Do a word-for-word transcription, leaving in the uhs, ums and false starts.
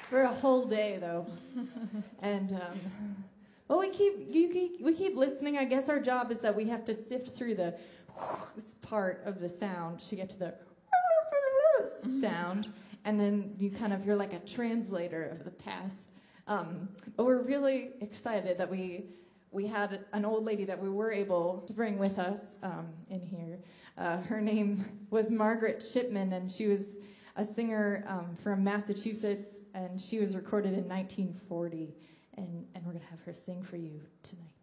for a whole day, though. And, um, well, we keep, you keep, we keep listening. I guess our job is that we have to sift through the part of the sound to get to the sound. And then you kind of, you're like a translator of the past. Um, but we're really excited that we we had an old lady that we were able to bring with us um, in here. Uh, her name was Margaret Shipman, and she was a singer um, from Massachusetts, and she was recorded in nineteen forty. And, and we're going to have her sing for you tonight.